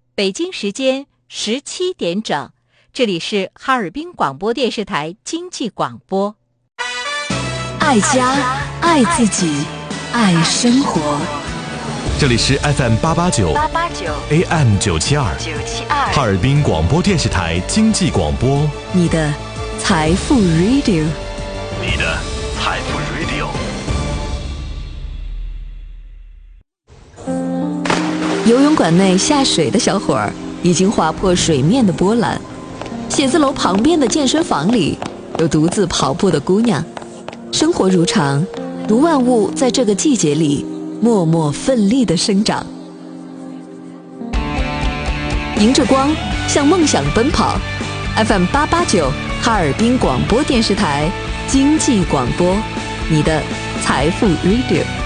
北京时间17点整，这里是哈尔滨广播电视台经济广播。 爱家，爱自己，爱生活。 这里是 FM889 AM972 哈尔滨广播电视台经济广播， 你的财富 Radio， 你的财富 Radio。 游泳馆内下水的小伙儿已经划破水面的波澜，写字楼旁边的健身房里有独自跑步的姑娘。生活如常，如万物在这个季节里默默奋力地生长。迎着光，向梦想奔跑。FM889 哈尔滨广播电视台经济广播，你的财富 Radio。